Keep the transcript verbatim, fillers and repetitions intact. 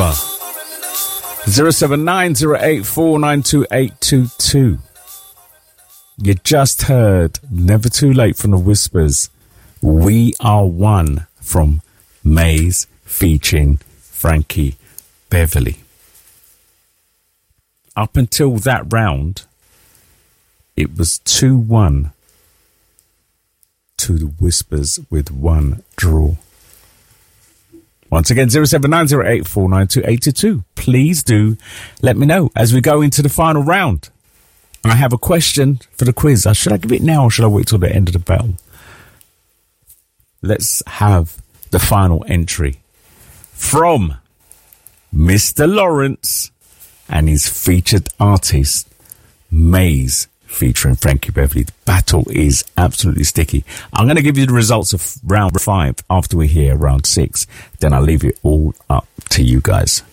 zero seven nine zero eight four nine two eight two two. You just heard Never Too Late from the Whispers. We Are One from Maze featuring Frankie Beverly. Up until that round, it was two one to the Whispers with one draw. Once again, zero seven nine zero eight four nine two eight two two. Please do let me know as we go into the final round. I have a question for the quiz. Should I give it now or should I wait till the end of the battle? Let's have the final entry from Mister Lawrence and his featured artist, Maze, featuring Frankie Beverly. The battle is absolutely sticky. I'm going to give you the results of round five after we hear round six. Then I'll leave it all up to you guys.